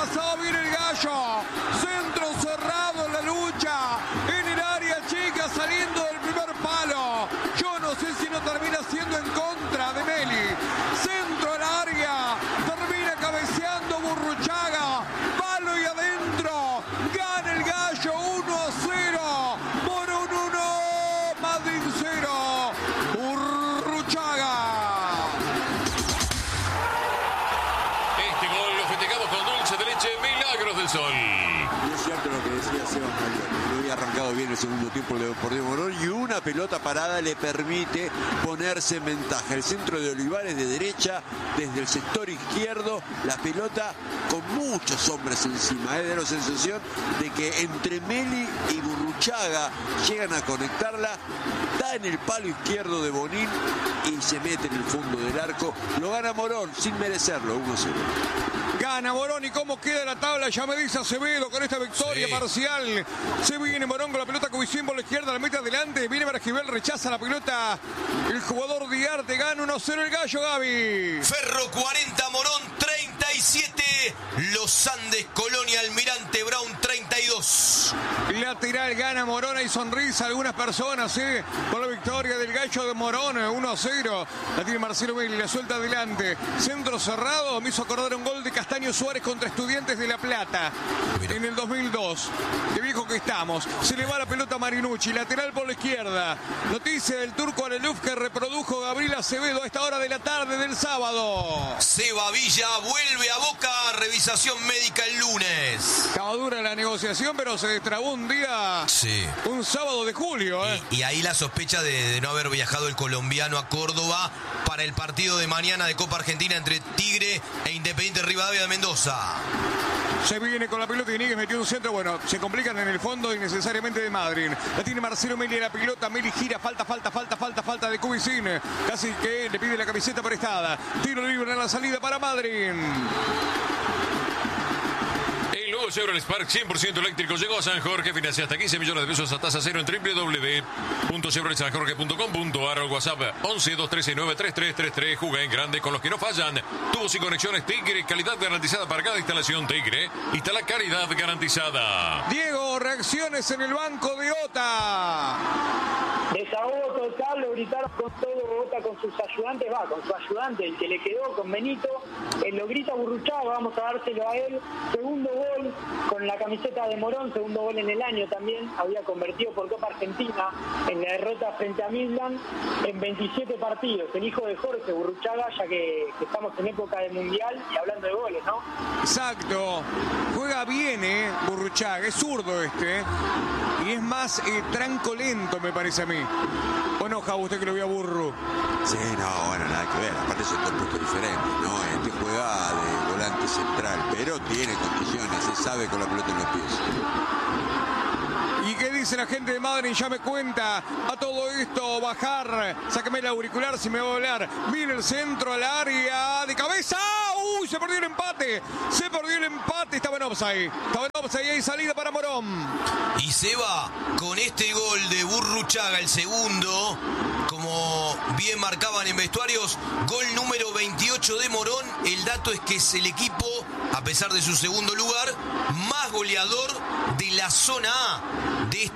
pasado bien el Gallo. Centro cerrado en la lucha. En el área chica saliendo del primer palo. Yo no sé si no termina siendo en contra de Meli. Centro al área. Termina cabeceando Burruchaga. Palo y adentro. Gana el Gallo 1-0. Morón 1. Madrid 0. Burruchaga. Este gol lo festejamos con dulce de leche Milagros del Sol. Y es cierto lo que decía Seba Mayor. Le había arrancado bien el segundo tiempo el Deportivo Morón y una pelota parada le permite ponerse en ventaja. El centro de Olivares de derecha, desde el sector izquierdo, la pelota con muchos hombres encima. Da la sensación de que entre Meli y Burruchaga llegan a conectarla. Da en el palo izquierdo de Bonín y se mete en el fondo del arco. Lo gana Morón sin merecerlo, 1-0. Gana Morón. ¿Y cómo queda la tabla? Ya me dice Acevedo con esta victoria parcial. Se viene Morón con la pelota con visión por la izquierda, la mete adelante. Viene Barajibel, rechaza la pelota. El jugador Diarte gana 1-0 el Gallo, Gaby. Ferro 40, Morón 37. Los Andes, Colonia, Almirante Brown 32. Lateral gana Morón. Hay sonrisa algunas personas, por la victoria del Gallo de Morón, 1-0. La tiene Marcelo Meli, la suelta adelante. Centro cerrado. Me hizo acordar un gol de Castaño Suárez contra Estudiantes de La Plata. Mira. En el 2002. Qué viejo que estamos. Se le va la pelota a Marinucci. Lateral por la izquierda. Noticia del turco Areluf que reprodujo Gabriel Acevedo a esta hora de la tarde del sábado. Seba Villa vuelve a Boca. Revisación médica el lunes. Estaba dura la negociación, pero se destrabó un día. Sí. Un sábado de julio. Y ahí la sospecha de no haber viajado el colombiano a Córdoba para el partido de mañana de Copa Argentina entre Tigre e Independiente Rivadavia de Mendoza. Se viene con la pelota y Níguez metió un centro. Bueno, se complican en el fondo innecesariamente de Madrid. La tiene Marcelo Meli la pelota. Meli gira. Falta de Cubicín. Casi que le pide la camiseta prestada. Tiro libre en la salida para Madrid. El nuevo Chevrolet Spark 100% eléctrico llegó a San Jorge. Financia hasta 15 millones de pesos a tasa cero en www.chevroletsanjorge.com.ar o WhatsApp 11 213 93333. Juega en grande con los que no fallan. Tubos y conexiones Tigre. Calidad garantizada para cada instalación Tigre. Instala calidad garantizada. Diego, reacciones en el banco de OTA. Desahogo total, lo gritaron con todo Bota, con sus ayudantes, con su ayudante, el que le quedó, con Benito, lo grita Burruchaga, vamos a dárselo a él. Segundo gol con la camiseta de Morón, segundo gol en el año también, había convertido por Copa Argentina en la derrota frente a Midland en 27 partidos. El hijo de Jorge Burruchaga, ya que estamos en época de mundial y hablando de goles, ¿no? Exacto, juega bien, Burruchaga, es zurdo y es más tranco lento, me parece a mí. ¿O no, Javo, usted que lo vio a Burru? Sí, no, bueno, nada que ver. Aparte son dos puestos diferentes, ¿no? Este juega de volante central, pero tiene condiciones, se sabe con la pelota en los pies. ¿Y qué dice la gente de Madrid? Ya me cuenta a todo esto bajar. Sáqueme el auricular si me va a hablar. Viene el centro al área de cabeza. ¡Uy! Se perdió el empate. Estaba en offside. Y hay salida para Morón. Y Seba, con este gol de Burruchaga, el segundo, como bien marcaban en vestuarios, gol número 28 de Morón. El dato es que es el equipo, a pesar de su segundo lugar, más goleador de la zona A de